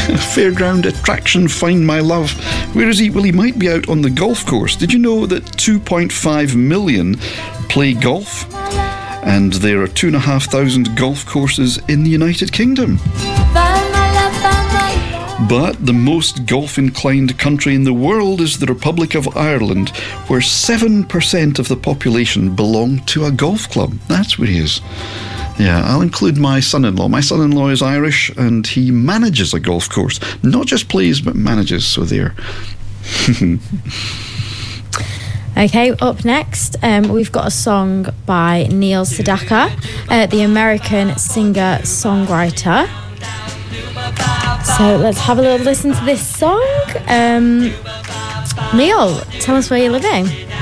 fairground attraction Find My Love. Where is he? Well, he might be out on the golf course. Did you know that 2.5 million play golf? And there are 2,500 golf courses in the United Kingdom. But the most golf-inclined country in the world is the Republic of Ireland, where 7% of the population belong to a golf club. That's where he is. Yeah, I'll include my son-in-law. My son-in-law is Irish and he manages a golf course. Not just plays, but manages, so there. Okay, up next, we've got a song by Neil Sedaka, the American singer-songwriter. So let's have a little listen to this song. Neil, tell us where you're living.